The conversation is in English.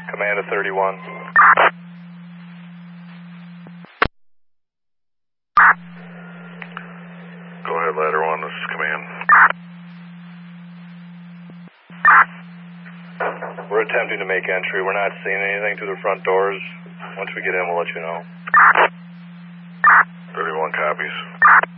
Command to 31. Go ahead, Ladder 1, this is Command. We're attempting to make entry. We're not seeing anything through the front doors. Once we get in, we'll let you know. 31 copies.